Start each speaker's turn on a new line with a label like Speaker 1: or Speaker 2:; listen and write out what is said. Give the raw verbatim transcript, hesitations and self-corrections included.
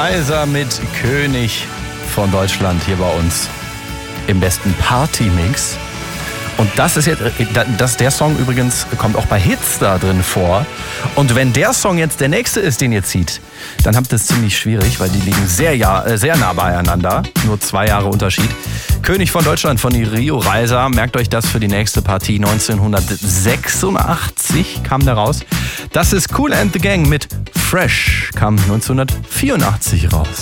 Speaker 1: Reiser mit König von Deutschland hier bei uns im besten Party-Mix. Und das ist jetzt, das, der Song übrigens kommt auch bei Hits da drin vor. Und wenn der Song jetzt der nächste ist, den ihr zieht, dann habt ihr es ziemlich schwierig, weil die liegen sehr, ja, sehr nah beieinander. Nur zwei Jahre Unterschied. König von Deutschland von Rio Reiser. Merkt euch das für die nächste Partie. neunzehnhundertsechsundachtzig kam der raus. Das ist Kool and the Gang mit Fresh. Kam neunzehnhundertvierundachtzig raus.